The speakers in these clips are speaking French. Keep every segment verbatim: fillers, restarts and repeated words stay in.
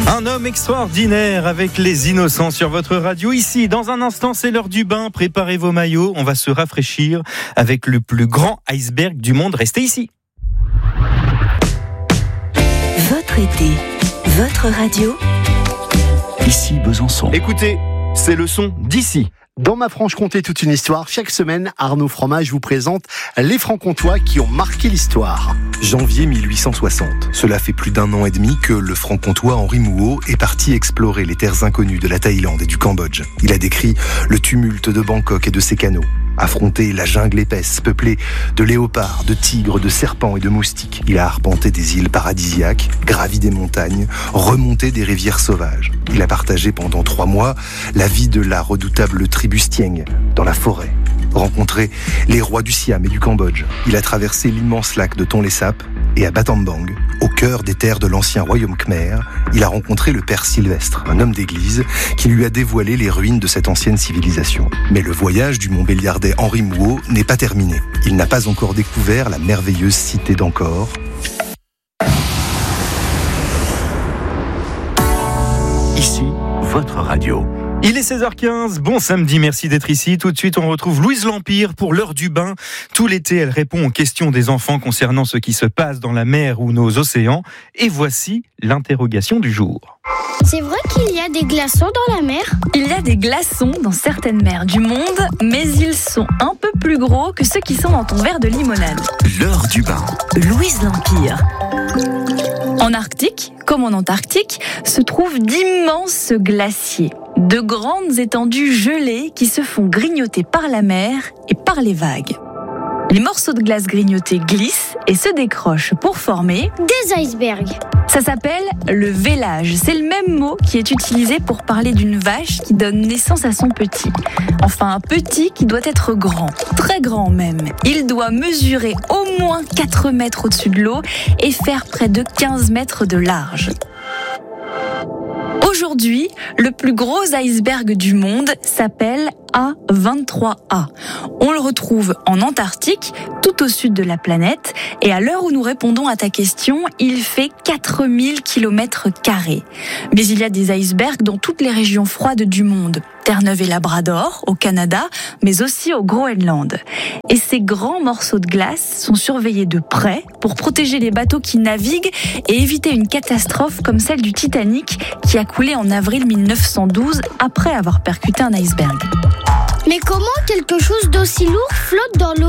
Un homme extraordinaire avec les innocents sur votre radio. Ici, dans un instant, c'est l'heure du bain. Préparez vos maillots. On va se rafraîchir avec le plus grand iceberg du monde. Restez ici. Votre été, votre radio. Ici, Besançon. Écoutez, c'est le son d'ici. Dans ma Franche-Comté, toute une histoire. Chaque semaine, Arnaud Fromage vous présente les Franc-Comtois qui ont marqué l'histoire. Janvier mille huit cent soixante. Cela fait plus d'un an et demi que le Franc-Comtois Henri Mouhot est parti explorer les terres inconnues de la Thaïlande et du Cambodge. Il a décrit le tumulte de Bangkok et de ses canaux, affronté la jungle épaisse, peuplée de léopards, de tigres, de serpents et de moustiques. Il a arpenté des îles paradisiaques, gravi des montagnes, remonté des rivières sauvages. Il a partagé pendant trois mois la vie de la redoutable tribu Stieng dans la forêt, rencontré les rois du Siam et du Cambodge. Il a traversé l'immense lac de Tonlé Sap et à Battambang, au cœur des terres de l'ancien royaume khmer, il a rencontré le père Sylvestre, un homme d'église qui lui a dévoilé les ruines de cette ancienne civilisation. Mais le voyage du Montbéliardais Henri Mouhot n'est pas terminé. Il n'a pas encore découvert la merveilleuse cité d'Angkor. Ici, votre radio. Il est seize heures quinze, bon samedi, merci d'être ici. Tout de suite, on retrouve Louise L'Empire pour l'heure du bain. Tout l'été, elle répond aux questions des enfants concernant ce qui se passe dans la mer ou nos océans. Et voici l'interrogation du jour. C'est vrai qu'il y a des glaçons dans la mer ? Il y a des glaçons dans certaines mers du monde, mais ils sont un peu plus gros que ceux qui sont dans ton verre de limonade. L'heure du bain. Louise L'Empire. En Arctique, comme en Antarctique, se trouvent d'immenses glaciers. De grandes étendues gelées qui se font grignoter par la mer et par les vagues. Les morceaux de glace grignotés glissent et se décrochent pour former des icebergs. Ça s'appelle le vélage. C'est le même mot qui est utilisé pour parler d'une vache qui donne naissance à son petit. Enfin, un petit qui doit être grand, très grand même. Il doit mesurer au moins quatre mètres au-dessus de l'eau et faire près de quinze mètres de large. Aujourd'hui, le plus gros iceberg du monde s'appelle A vingt-trois A. On le retrouve en Antarctique, tout au sud de la planète, et à l'heure où nous répondons à ta question, il fait quatre mille kilomètres carrés. Mais il y a des icebergs dans toutes les régions froides du monde. Terre-Neuve et Labrador, au Canada, mais aussi au Groenland. Et ces grands morceaux de glace sont surveillés de près pour protéger les bateaux qui naviguent et éviter une catastrophe comme celle du Titanic qui a coulé en avril mille neuf cent douze après avoir percuté un iceberg. Mais comment quelque chose d'aussi lourd flotte dans l'eau ?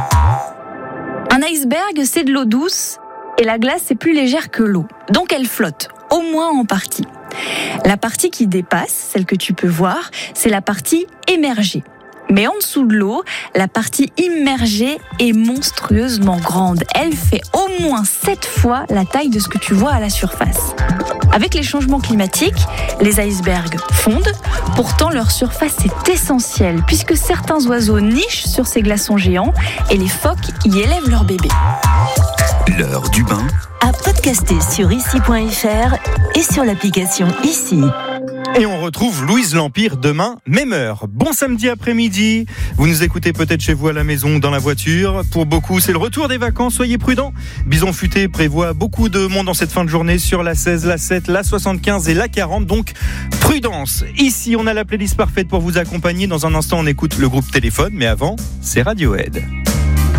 Un iceberg, c'est de l'eau douce et la glace est plus légère que l'eau. Donc elle flotte, au moins en partie. La partie qui dépasse, celle que tu peux voir, c'est la partie émergée. Mais en dessous de l'eau, la partie immergée est monstrueusement grande. Elle fait au moins sept fois la taille de ce que tu vois à la surface. Avec les changements climatiques, les icebergs fondent. Pourtant, leur surface est essentielle puisque certains oiseaux nichent sur ces glaçons géants et les phoques y élèvent leurs bébés. L'heure du bain. À podcaster sur ici point f r et sur l'application Ici. Et on retrouve Louise L'Empire demain, même heure. Bon samedi après-midi. Vous nous écoutez peut-être chez vous à la maison, dans la voiture. Pour beaucoup, c'est le retour des vacances. Soyez prudents. Bison Futé prévoit beaucoup de monde en cette fin de journée sur la seize, la sept, la soixante-quinze et la quarante. Donc, prudence. Ici, on a la playlist parfaite pour vous accompagner. Dans un instant, on écoute le groupe Téléphone. Mais avant, c'est Radiohead.